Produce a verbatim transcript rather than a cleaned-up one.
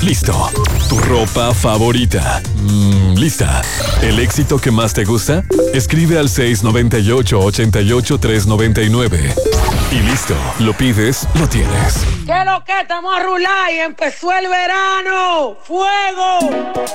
Listo. ¿Tu ropa favorita? Mm, ¿lista? ¿El éxito que más te gusta? Escribe al seis nueve ocho, ocho ocho, tres nueve nueve. Y listo. Lo pides, lo tienes. ¿Qué es lo que? Estamos a rular y empezó el verano. ¡Fuego!